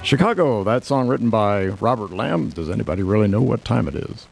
Chicago, that song written by Robert Lamb. Does anybody really know what time it is?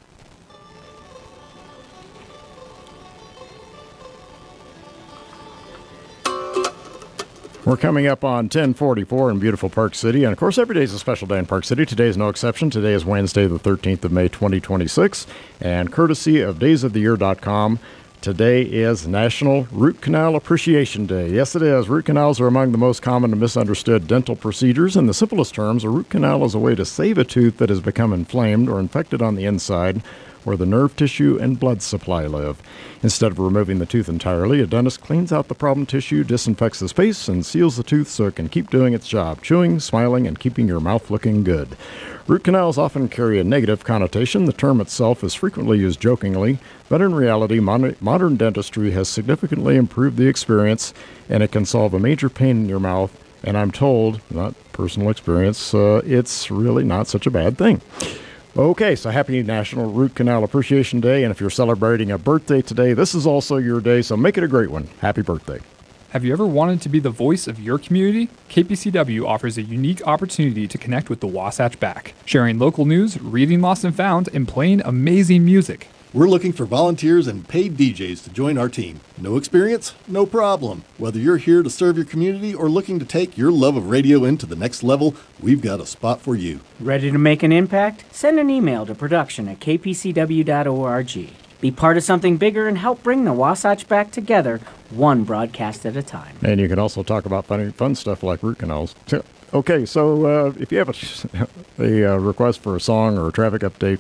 We're coming up on 1044 in beautiful Park City, and of course every day is a special day in Park City. Today is no exception. Today is Wednesday, the 13th of May, 2026, and courtesy of daysoftheyear.com, today is National Root Canal Appreciation Day. Yes, it is. Root canals are among the most common and misunderstood dental procedures. In the simplest terms, a root canal is a way to save a tooth that has become inflamed or infected on the inside, where the nerve tissue and blood supply live. Instead of removing the tooth entirely, a dentist cleans out the problem tissue, disinfects the space, and seals the tooth so it can keep doing its job, chewing, smiling, and keeping your mouth looking good. Root canals often carry a negative connotation. The term itself is frequently used jokingly, but in reality, modern dentistry has significantly improved the experience, and it can solve a major pain in your mouth. And I'm told, not personal experience, it's really not such a bad thing. Okay, so happy National Root Canal Appreciation Day, and if you're celebrating a birthday today, this is also your day, so make it a great one. Happy birthday. Have you ever wanted to be the voice of your community? KPCW offers a unique opportunity to connect with the Wasatch Back, sharing local news, reading Lost and Found, and playing amazing music. We're looking for volunteers and paid DJs to join our team. No experience? No problem. Whether you're here to serve your community or looking to take your love of radio into the next level, we've got a spot for you. Ready to make an impact? Send an email to production@kpcw.org. Be part of something bigger and help bring the Wasatch back together, one broadcast at a time. And you can also talk about fun stuff like root canals. Okay, so if you have a request for a song or a traffic update,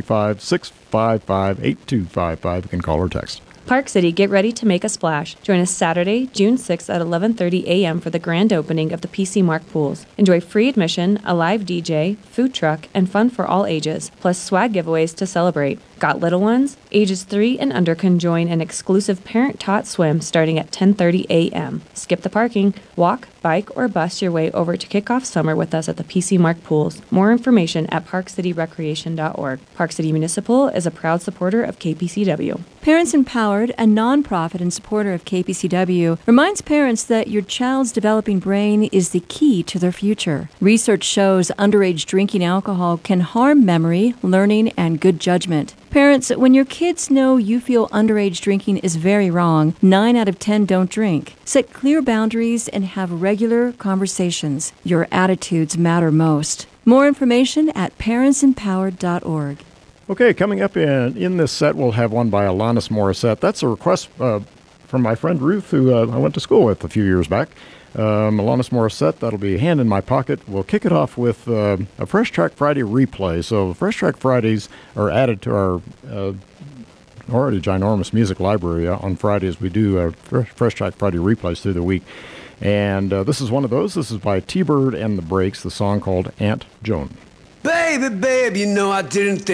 435-655-8255, you can call or text. Park City, get ready to make a splash. Join us Saturday, June 6th at 11:30 a.m. for the grand opening of the PC Mark pools. Enjoy free admission, a live DJ, food truck, and fun for all ages, plus swag giveaways to celebrate. Got little ones? Ages 3 and under can join an exclusive parent-taught swim starting at 10:30 a.m. Skip the parking. Walk, bike, or bus your way over to kick off summer with us at the PC Mark pools. More information at parkcityrecreation.org. Park City Municipal is a proud supporter of KPCW. Parents Empowered, a nonprofit and supporter of KPCW, reminds parents that your child's developing brain is the key to their future. Research shows underage drinking alcohol can harm memory, learning, and good judgment. Parents, when your kids know you feel underage drinking is very wrong, 9 out of 10 don't drink. Set clear boundaries and have regular conversations. Your attitudes matter most. More information at parentsempowered.org. Okay, coming up in this set, we'll have one by Alanis Morissette. That's a request from my friend Ruth, who I went to school with a few years back. Alanis Morissette, that'll be Hand in My Pocket. We'll kick it off with a Fresh Track Friday replay. So Fresh Track Fridays are added to our already ginormous music library on Fridays. We do Fresh Track Friday replays through the week. And this is one of those. This is by T-Bird and the Breaks, the song called Aunt Joan. Baby, babe, you know I didn't think